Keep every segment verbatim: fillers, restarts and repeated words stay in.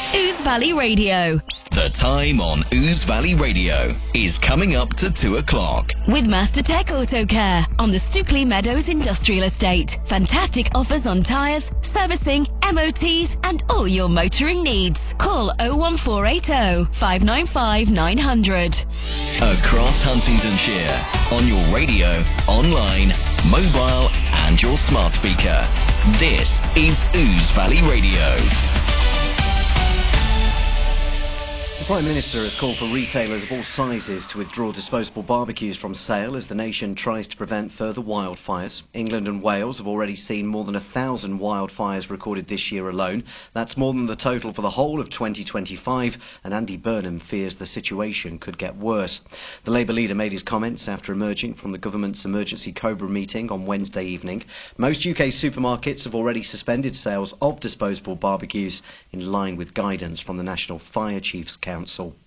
Ouse Valley Radio. The time on Ouse Valley Radio is coming up to two o'clock. With Master Tech Auto Care on the Stookley Meadows Industrial Estate. Fantastic offers on tyres, servicing, M O Ts and all your motoring needs. Call oh one four eight oh, five nine five, nine hundred. Across Huntingdonshire, on your radio, online, mobile and your smart speaker. This is Ouse Valley Radio. The Prime Minister has called for retailers of all sizes to withdraw disposable barbecues from sale as the nation tries to prevent further wildfires. England and Wales have already seen more than a thousand wildfires recorded this year alone. That's more than the total for the whole of twenty twenty-five, and Andy Burnham fears the situation could get worse. The Labour leader made his comments after emerging from the government's emergency Cobra meeting on Wednesday evening. Most U K supermarkets have already suspended sales of disposable barbecues in line with guidance from the National Fire Chiefs Council.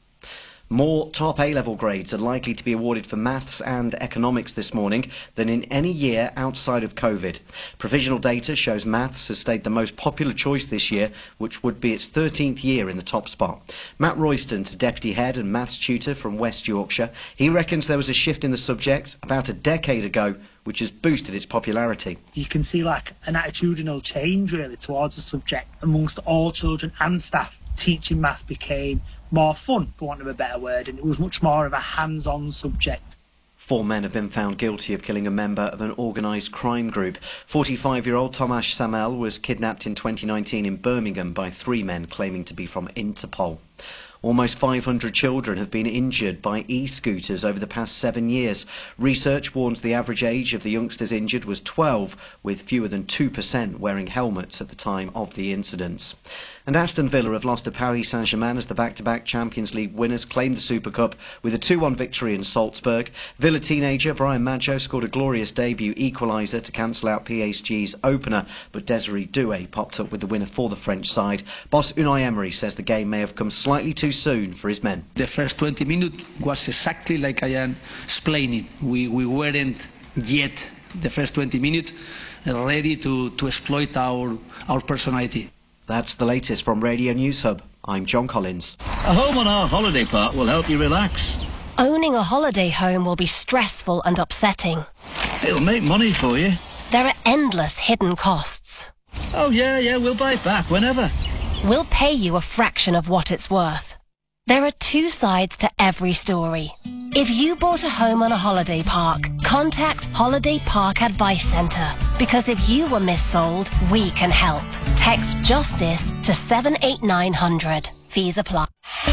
More top A-level grades are likely to be awarded for maths and economics this morning than in any year outside of COVID. Provisional data shows maths has stayed the most popular choice this year, which would be its thirteenth year in the top spot. Matt Royston's deputy head and maths tutor from West Yorkshire. He reckons there was a shift in the subject about a decade ago, which has boosted its popularity. You can see like an attitudinal change really towards the subject amongst all children and staff. Teaching maths became more fun, for want of a better word, and it was much more of a hands-on subject. Four men have been found guilty of killing a member of an organised crime group. forty-five-year-old Tomasz Samel was kidnapped in twenty nineteen in Birmingham by three men claiming to be from Interpol. Almost five hundred children have been injured by e-scooters over the past seven years. Research warns the average age of the youngsters injured was twelve, with fewer than two percent wearing helmets at the time of the incidents. And Aston Villa have lost to Paris Saint-Germain as the back-to-back Champions League winners claimed the Super Cup with a two one victory in Salzburg. Villa teenager Brian Maggio scored a glorious debut equaliser to cancel out P S G's opener, but Desiree Doué popped up with the winner for the French side. Boss Unai Emery says the game may have come slightly too soon for his men. The first twenty minutes was exactly like I am explaining. We, we weren't yet, the first twenty minutes, ready to, to exploit our, our personality. That's the latest from Radio News Hub. I'm John Collins. A home on our holiday park will help you relax. Owning a holiday home will be stressful and upsetting. It'll make money for you. There are endless hidden costs. Oh yeah, yeah, we'll buy it back whenever. We'll pay you a fraction of what it's worth. There are two sides to every story. If you bought a home on a holiday park, contact Holiday Park Advice Centre, because if you were missold, we can help. Text JUSTICE to seven eight nine hundred. Fees apply.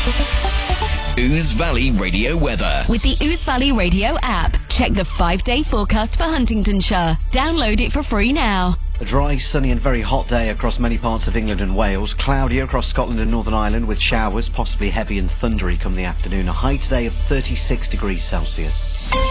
Ouse Valley Radio weather. With the Ouse Valley Radio app, check the five-day forecast for Huntingdonshire. Download it for free now. A dry, sunny and very hot day across many parts of England and Wales. Cloudy across Scotland and Northern Ireland with showers, possibly heavy and thundery come the afternoon. A high today of thirty-six degrees Celsius.